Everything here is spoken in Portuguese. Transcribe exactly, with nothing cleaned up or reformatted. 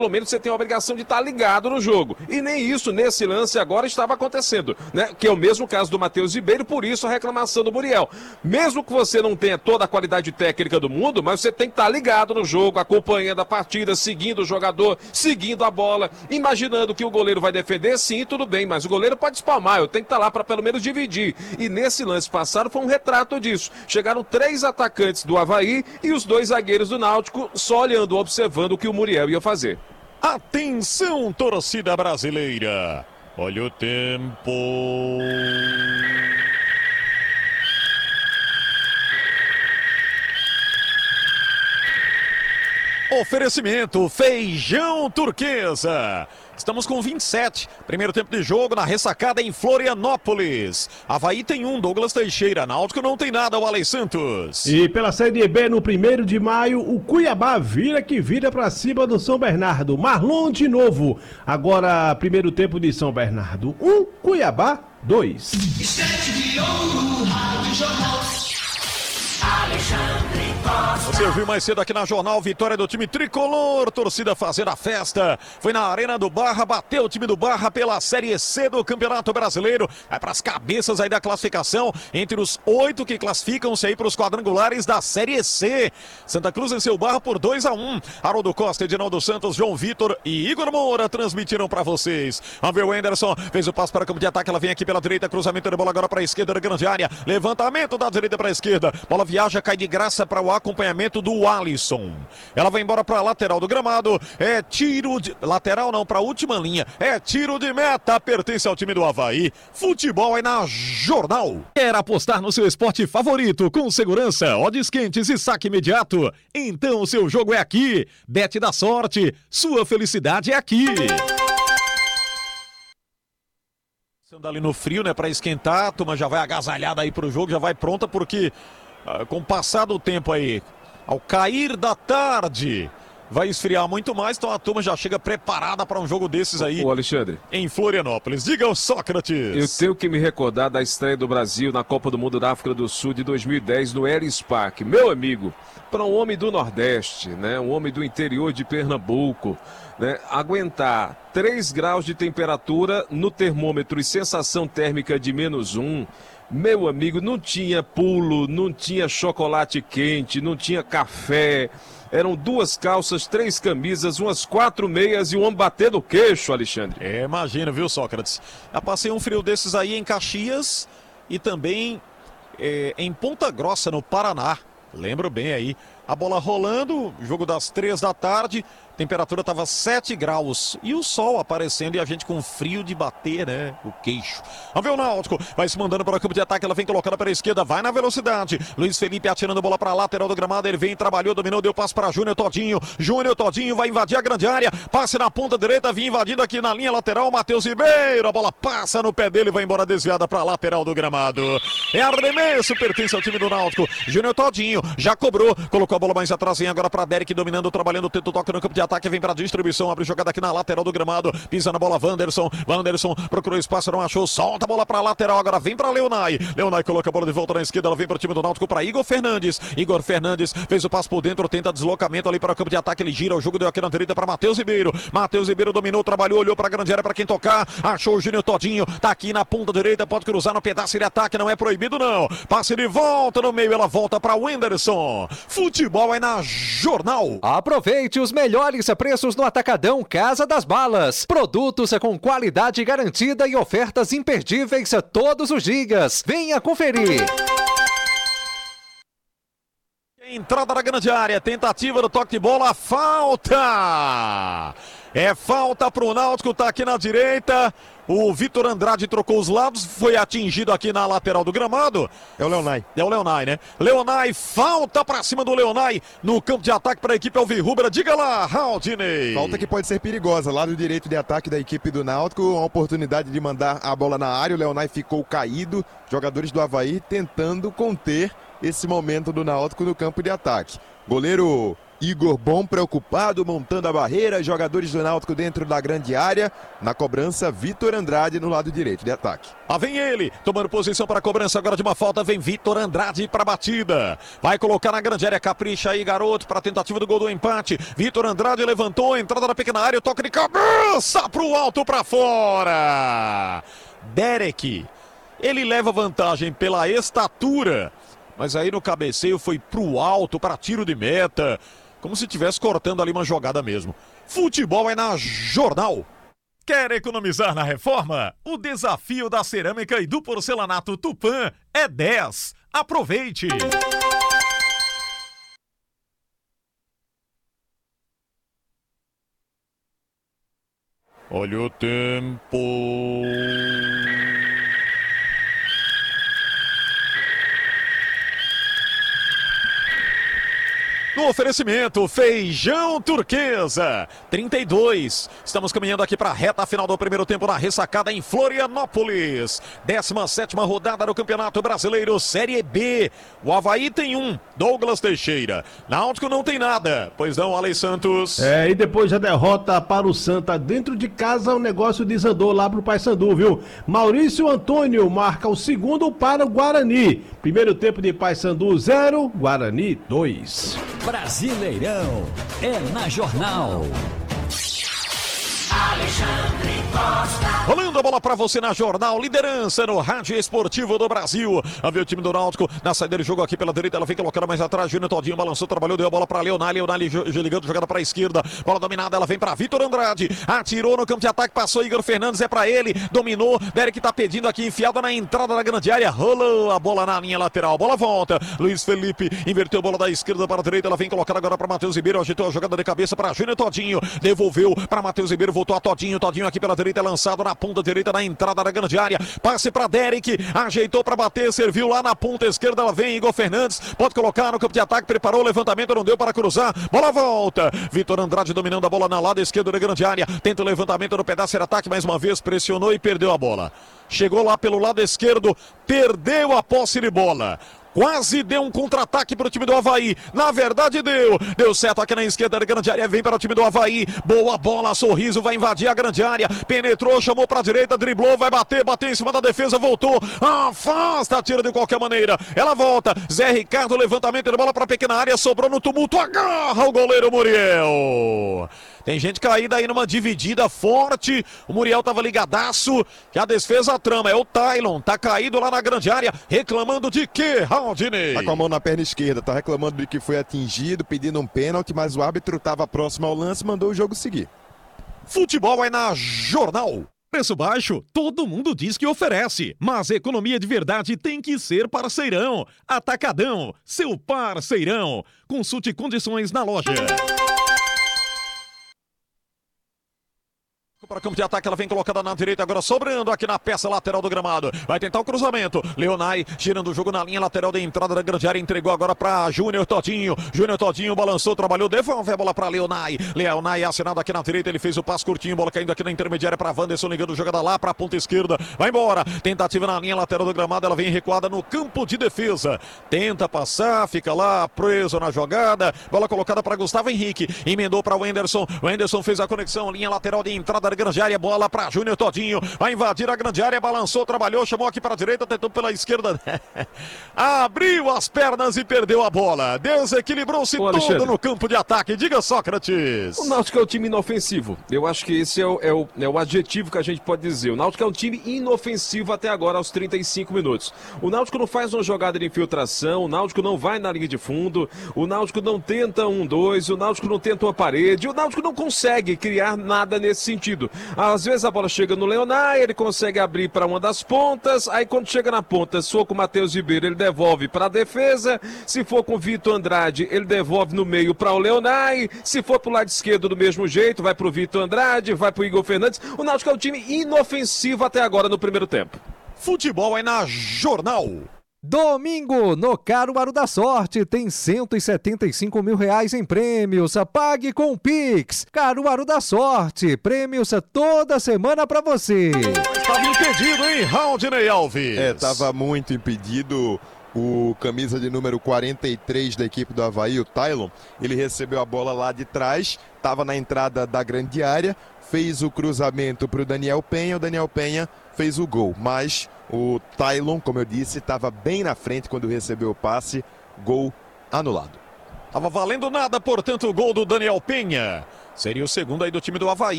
pelo menos você tem a obrigação de estar ligado no jogo. E nem isso, nesse lance agora, estava acontecendo, né? Que é o mesmo caso do Matheus Ribeiro, por isso a reclamação do Muriel. Mesmo que você não tenha toda a qualidade técnica do mundo, mas você tem que estar ligado no jogo, acompanhando a partida, seguindo o jogador, seguindo a bola, imaginando que o goleiro vai defender, sim, tudo bem, mas o goleiro pode espalmar, eu tenho que estar lá para pelo menos dividir. E nesse lance passado foi um retrato disso. Chegaram três atacantes do Avaí e os dois zagueiros do Náutico só olhando, observando o que o Muriel ia fazer. Atenção, torcida brasileira. Olha o tempo. Oferecimento Feijão Turquesa. Estamos com vinte e sete. Primeiro tempo de jogo na ressacada em Florianópolis. Avaí tem um, Douglas Teixeira. Náutico não tem nada, o Alex Santos. E pela Série B, no primeiro de maio, o Cuiabá vira que vira pra cima do São Bernardo. Marlon de novo. Agora, primeiro tempo de São Bernardo um, Cuiabá dois. Você ouviu mais cedo aqui na Jornal, vitória do time tricolor, torcida fazendo a festa, foi na Arena do Barra, bateu o time do Barra pela Série C do Campeonato Brasileiro, vai para as cabeças aí da classificação, entre os oito que classificam-se aí para os quadrangulares da Série C. Santa Cruz venceu o Barra por dois a um, Haroldo Costa, Edinaldo Santos, João Vitor e Igor Moura transmitiram para vocês. Vamos ver o Anderson, fez o passo para o campo de ataque, ela vem aqui pela direita, cruzamento de bola agora para a esquerda da grande área, levantamento da direita para a esquerda, bola viaja, cai de graça para o acompanhamento do Alisson. Ela vai embora para a lateral do gramado. É tiro de... Lateral não, para a última linha. É tiro de meta. Pertence ao time do Avaí. Futebol é na Jornal. Quer apostar no seu esporte favorito com segurança, odds quentes e saque imediato? Então o seu jogo é aqui. Bet da sorte. Sua felicidade é aqui. Sendo ali no frio, né, para esquentar. A turma já vai agasalhada aí pro jogo, já vai pronta porque ah, com o passar do tempo aí, ao cair da tarde, vai esfriar muito mais, então a turma já chega preparada para um jogo desses aí. Ô Alexandre, em Florianópolis. Diga o Sócrates. Eu tenho que me recordar da estreia do Brasil na Copa do Mundo da África do Sul de dois mil e dez no Ellis Park. Meu amigo, para um homem do Nordeste, né, um homem do interior de Pernambuco, né, aguentar três graus de temperatura no termômetro e sensação térmica de menos um, meu amigo, não tinha pulo, não tinha chocolate quente, não tinha café. Eram duas calças, três camisas, umas quatro meias e um homem batendo o queixo, Alexandre. É, imagina, viu, Sócrates? Eu passei um frio desses aí em Caxias e também é, em Ponta Grossa, no Paraná. Lembro bem aí. A bola rolando, jogo das três da tarde, temperatura estava sete graus e o sol aparecendo e a gente com frio de bater, né, o queixo. Vamos ver o Náutico, vai se mandando para o campo de ataque, ela vem colocando para a esquerda, vai na velocidade. Luiz Felipe atirando a bola para a lateral do gramado, ele vem, trabalhou, dominou, deu passo para Júnior Todinho. Júnior Todinho vai invadir a grande área, passe na ponta direita, vem invadindo aqui na linha lateral, Matheus Ribeiro, a bola passa no pé dele, vai embora desviada para a lateral do gramado. É arremesso, pertence ao time do Náutico. Júnior Todinho já cobrou, colocou a bola mais atrás, vem agora para Derek, dominando, trabalhando, tenta o toque no campo de ataque, vem para distribuição, abre jogada aqui na lateral do gramado, pisa na bola Wanderson, Wanderson procurou espaço, não achou, solta a bola para lateral, agora vem para Leonai, Leonai coloca a bola de volta na esquerda, ela vem para o time do Náutico, para Igor Fernandes, Igor Fernandes fez o passo por dentro, tenta deslocamento ali para o campo de ataque, ele gira, o jogo deu aqui na direita para Matheus Ribeiro, Matheus Ribeiro dominou, trabalhou, olhou para a grande área para quem tocar, achou o Júnior Todinho, tá aqui na ponta direita, pode cruzar no pedaço de ataque, não é proibido não, passe de volta no meio, ela volta para o Wanderson. Futebol é na Jornal. Aproveite os melhores preços no Atacadão Casa das Balas. Produtos com qualidade garantida e ofertas imperdíveis todos os dias. Venha conferir. Entrada na grande área, tentativa do toque de bola, falta! É falta pro Náutico, tá aqui na direita. O Vitor Andrade trocou os lados, foi atingido aqui na lateral do gramado. É o Leonai. É o Leonai, né? Leonai, falta pra cima do Leonai no campo de ataque para a equipe alvirrubra. Diga lá, Raudinei. Falta que pode ser perigosa. Lado direito de ataque da equipe do Náutico. Uma oportunidade de mandar a bola na área. O Leonai ficou caído. Jogadores do Avaí tentando conter esse momento do Náutico no campo de ataque. Goleiro Igor Bom preocupado, montando a barreira, jogadores do Náutico dentro da grande área. Na cobrança, Vitor Andrade no lado direito de ataque. Lá vem ele, tomando posição para a cobrança agora de uma falta, vem Vitor Andrade para a batida. Vai colocar na grande área, capricha aí, garoto, para a tentativa do gol do empate. Vitor Andrade levantou, entrada na pequena área, toque de cabeça para o alto, para fora. Derek, ele leva vantagem pela estatura, mas aí no cabeceio foi para o alto, para tiro de meta. Como se estivesse cortando ali uma jogada mesmo. Futebol é na Jornal. Quer economizar na reforma? O desafio da cerâmica e do porcelanato Tupã é dez. Aproveite! Olha o tempo. No oferecimento, feijão turquesa, trinta e dois. Estamos caminhando aqui para a reta final do primeiro tempo na ressacada em Florianópolis. décima sétima rodada do Campeonato Brasileiro, Série B. O Avaí tem um, Douglas Teixeira. Náutico não tem nada, pois não, Alex Santos. É, e depois da derrota para o Santa dentro de casa, o negócio desandou lá pro Paysandu, viu? Maurício Antônio marca o segundo para o Guarani. Primeiro tempo de Paysandu zero, Guarani dois. Brasileirão é na Jornal. Alexandre Costa. Rolando a bola pra você na Jornal, liderança no rádio esportivo do Brasil. A ver o time do Náutico na saída de jogo aqui pela direita, ela vem colocando mais atrás, Júnior Todinho balançou, trabalhou, deu a bola pra Leonardo, Leonardo ligando, jogada pra esquerda, bola dominada, ela vem pra Vitor Andrade, atirou no campo de ataque, passou Igor Fernandes, é pra ele, dominou, Derek tá pedindo aqui, enfiada na entrada da grande área, rolou a bola na linha lateral, bola volta, Luiz Felipe inverteu a bola da esquerda para a direita, ela vem colocando agora pra Matheus Ribeiro, agitou a jogada de cabeça pra Júnior Todinho, devolveu pra Matheus Ribeiro, voltou a Todinho, Todinho aqui pela direita, lançado na ponta direita, na entrada da grande área, passe para Derek, ajeitou para bater, serviu lá na ponta esquerda, ela vem, Igor Fernandes, pode colocar no campo de ataque, preparou o levantamento, não deu para cruzar, bola volta, Vitor Andrade dominando a bola na lado esquerdo da grande área, tenta o levantamento no pedaço de ataque, mais uma vez pressionou e perdeu a bola, chegou lá pelo lado esquerdo, perdeu a posse de bola. Quase deu um contra-ataque para o time do Avaí. Na verdade deu. Deu certo aqui na esquerda da grande área. Vem para o time do Avaí. Boa bola, Sorriso vai invadir a grande área. Penetrou, chamou para a direita, driblou, vai bater, bateu em cima da defesa, voltou. Afasta, tira de qualquer maneira. Ela volta. Zé Ricardo, levantamento de bola para a pequena área. Sobrou no tumulto. Agarra o goleiro Muriel. Tem gente caída aí numa dividida forte. O Muriel tava ligadaço. Que a defesa trama. É o Tylon. Tá caído lá na grande área. Reclamando de quê, Raudinei? Tá com a mão na perna esquerda. Tá reclamando de que foi atingido, pedindo um pênalti. Mas o árbitro tava próximo ao lance, mandou o jogo seguir. Futebol é na Jornal. Preço baixo, todo mundo diz que oferece, mas economia de verdade tem que ser parceirão. Atacadão, seu parceirão. Consulte condições na loja. Para o campo de ataque, ela vem colocada na direita, agora sobrando aqui na peça lateral do gramado. Vai tentar o cruzamento. Leonai girando o jogo na linha lateral da entrada da grande área. Entregou agora para Júnior Todinho. Júnior Todinho balançou, trabalhou, devolve a bola para Leonai. Leonai assinado aqui na direita, ele fez o passo curtinho, bola caindo aqui na intermediária para Wanderson, ligando jogada lá para a ponta esquerda. Vai embora. Tentativa na linha lateral do gramado, ela vem recuada no campo de defesa. Tenta passar, fica lá preso na jogada. Bola colocada para Gustavo Henrique. Emendou para o Wanderson. O Wanderson fez a conexão, linha lateral de entrada da grande área, bola para Júnior Todinho, vai invadir a grande área, balançou, trabalhou, chamou aqui para a direita, tentou pela esquerda, abriu as pernas e perdeu a bola, desequilibrou-se todo no campo de ataque. Diga, Sócrates. O Náutico é um time inofensivo, eu acho que esse é o, é, o, é o adjetivo que a gente pode dizer. O Náutico é um time inofensivo até agora, aos trinta e cinco minutos. O Náutico não faz uma jogada de infiltração, o Náutico não vai na linha de fundo, o Náutico não tenta um, dois, o Náutico não tenta uma parede, o Náutico não consegue criar nada nesse sentido. Às vezes a bola chega no Leonai, ele consegue abrir para uma das pontas, aí quando chega na ponta, se for com o Matheus Ribeiro, ele devolve para a defesa, se for com o Vitor Andrade, ele devolve no meio para o Leonai, se for para o lado esquerdo do mesmo jeito, vai para o Vitor Andrade, vai para o Igor Fernandes. O Náutico é um time inofensivo até agora no primeiro tempo. Futebol é na Jornal. Domingo, no Caruaru da Sorte, tem cento e setenta e cinco mil reais em prêmios. Pague com o Pix. Caruaru da Sorte, prêmios toda semana pra você. Estava impedido, hein, Raudinei Alves? É, tava muito impedido. o camisa de número quarenta e três da equipe do Avaí, o Tylon, ele recebeu a bola lá de trás, estava na entrada da grande área, fez o cruzamento para o Daniel Penha, o Daniel Penha fez o gol, mas o Tylon, como eu disse, estava bem na frente quando recebeu o passe, gol anulado. Tava valendo nada, portanto, o gol do Daniel Penha. Seria o segundo aí do time do Avaí.